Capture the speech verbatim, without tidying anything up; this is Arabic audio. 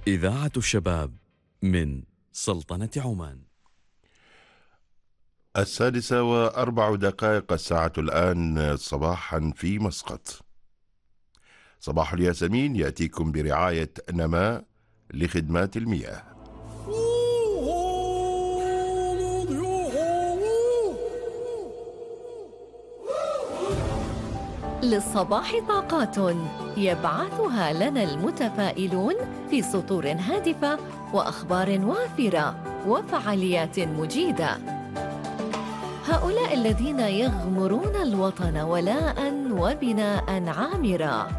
إذاعة الشباب من سلطنة عمان. السادسة وأربع دقائق الساعة الآن صباحا في مسقط. صباح الياسمين يأتيكم برعاية نماء لخدمات المياه. للصباح طاقات يبعثها لنا المتفائلون في سطور هادفة وأخبار وافرة وفعاليات مجيدة. هؤلاء الذين يغمرون الوطن ولاء وبناء عامرا